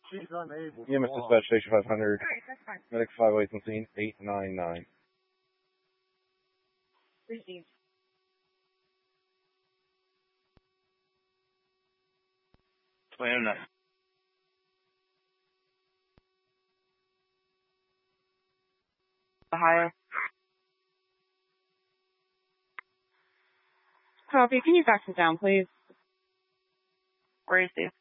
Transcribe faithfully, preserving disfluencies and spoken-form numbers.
She's unable. E M S dispatch station five hundred. Alright, that's fine. Medic five oh eight on scene eight nine nine. Received. Plan nine. Ohio. Copy. Can you fax it down, please? Where is he?